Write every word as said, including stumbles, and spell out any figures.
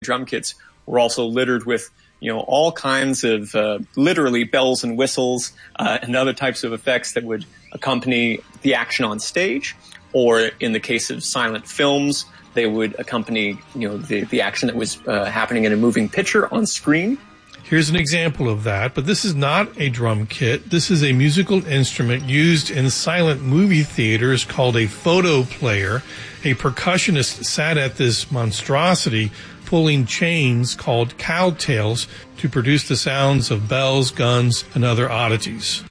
drum kits were also littered with, you know, all kinds of uh, literally bells and whistles uh, and other types of effects that would accompany the action on stage, or in the case of silent films, they would accompany, you know, the, the action that was uh, happening in a moving picture on screen. Here's an example of that, but this is not a drum kit. This is a musical instrument used in silent movie theaters called a photo player. A percussionist sat at this monstrosity pulling chains called cowtails to produce the sounds of bells, guns, and other oddities.